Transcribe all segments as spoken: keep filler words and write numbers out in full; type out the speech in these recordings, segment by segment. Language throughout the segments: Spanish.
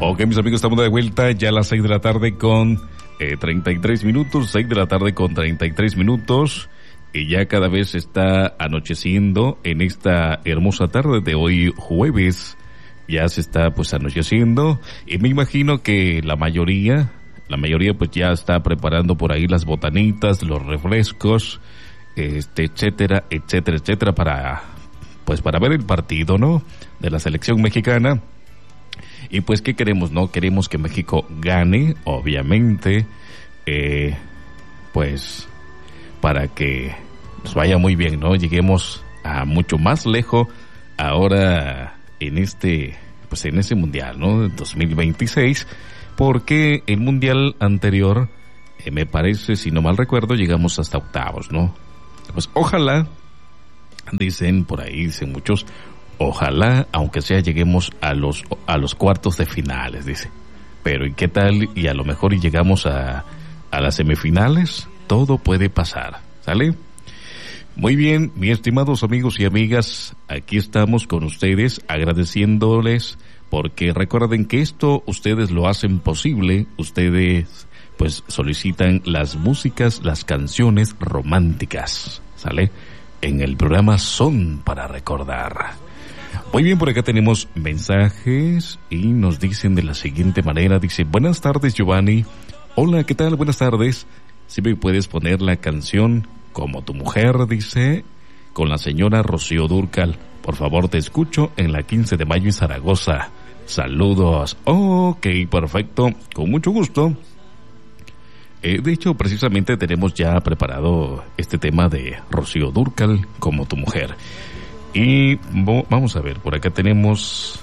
Ok, mis amigos, estamos de vuelta ya a las seis de la tarde con eh, treinta y tres minutos, seis de la tarde con treinta y tres minutos, y ya cada vez está anocheciendo en esta hermosa tarde de hoy jueves, ya se está pues anocheciendo, y me imagino que la mayoría, la mayoría pues ya está preparando por ahí las botanitas, los refrescos, este, etcétera, etcétera, etcétera, para, pues para ver el partido, ¿no?, de la selección mexicana. Y pues, ¿qué queremos, no? Queremos que México gane, obviamente, eh, pues, para que nos vaya muy bien, ¿no? Lleguemos a mucho más lejos ahora en este, pues en ese mundial, ¿no? dos mil veintiséis, porque el mundial anterior, eh, me parece, si no mal recuerdo, llegamos hasta octavos, ¿no? Pues ojalá, dicen por ahí, dicen muchos, ojalá, aunque sea, lleguemos a los a los cuartos de finales, dice. Pero ¿y qué tal? Y a lo mejor y llegamos a, a las semifinales. Todo puede pasar, ¿sale? Muy bien, mis estimados amigos y amigas, aquí estamos con ustedes agradeciéndoles, porque recuerden que esto ustedes lo hacen posible. Ustedes pues solicitan las músicas, las canciones románticas, ¿sale? En el programa Son para Recordar. Muy bien, por acá tenemos mensajes y nos dicen de la siguiente manera. Dice, buenas tardes, Giovanni. Hola, ¿qué tal? Buenas tardes. Si me puedes poner la canción Como tu mujer, dice, con la señora Rocío Dúrcal. Por favor, te escucho en la quince de mayo en Zaragoza. Saludos. Ok, perfecto. Con mucho gusto. Eh, de hecho, precisamente tenemos ya preparado este tema de Rocío Dúrcal, Como tu mujer. Y bo, vamos a ver, por acá tenemos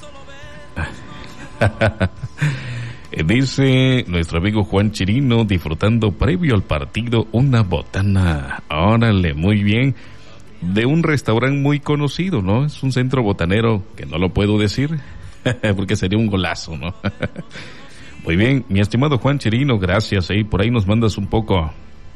dice nuestro amigo Juan Chirino, disfrutando previo al partido una botana. Órale, muy bien. De un restaurante muy conocido, ¿no? Es un centro botanero que no lo puedo decir porque sería un golazo, ¿no? Muy bien, mi estimado Juan Chirino, gracias. ¿eh? Por ahí nos mandas un poco.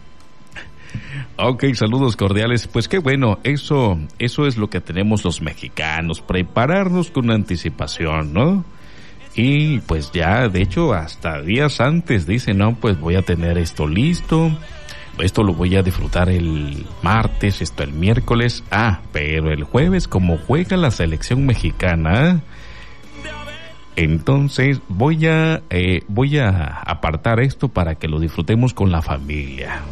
Ok, saludos cordiales. Pues qué bueno, eso, eso es lo que tenemos los mexicanos, prepararnos con anticipación, ¿no? Y pues ya, de hecho, hasta días antes dicen, no, pues voy a tener esto listo, esto lo voy a disfrutar el martes, esto el miércoles, ah, pero el jueves, como juega la selección mexicana, entonces voy a, eh, voy a apartar esto para que lo disfrutemos con la familia.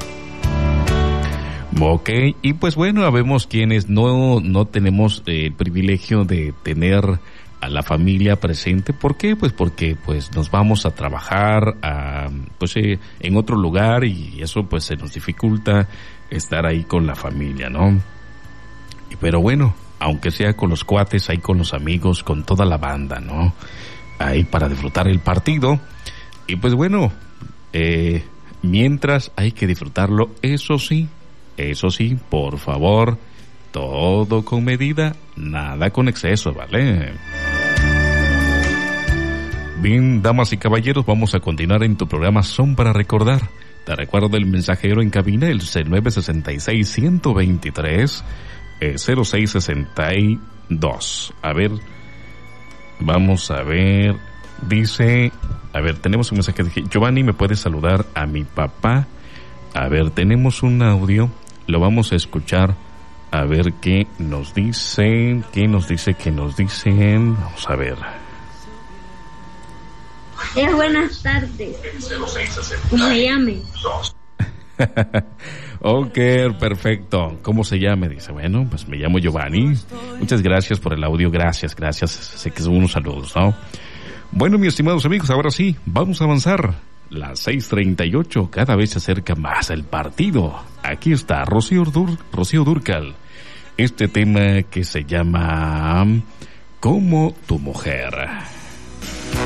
Ok, y pues bueno, habemos quienes no, no tenemos eh, el privilegio de tener a la familia presente. ¿Por qué? Pues porque pues nos vamos a trabajar a, pues eh, en otro lugar, y eso pues se nos dificulta estar ahí con la familia, ¿no? Pero bueno, aunque sea con los cuates, ahí con los amigos, con toda la banda, ¿no? Ahí para disfrutar el partido. Y pues bueno, eh, mientras hay que disfrutarlo, eso sí, Eso sí, por favor, todo con medida, nada con exceso, ¿vale? Bien, damas y caballeros, vamos a continuar en tu programa Son para Recordar. Te recuerdo el mensajero en cabina, el nueve seis seis, uno dos tres, eh, cero seis seis dos. A ver, vamos a ver, dice, a ver, tenemos un mensaje de Giovanni, ¿me puedes saludar a mi papá? A ver, tenemos un audio. Lo vamos a escuchar, a ver qué nos dicen, qué nos dice, qué nos dicen. Vamos a ver. Eh, buenas tardes. ¿Cómo se llame? Ok, perfecto. ¿Cómo se llame? Dice, bueno, pues me llamo Giovanni. Muchas gracias por el audio, gracias, gracias. Sé que son unos saludos, ¿no? Bueno, mis estimados amigos, ahora sí, vamos a avanzar. Las seis treinta y ocho, cada vez se acerca más el partido. Aquí está Rocío, Dur- Rocío Dúrcal. Este tema que se llama Como tu mujer.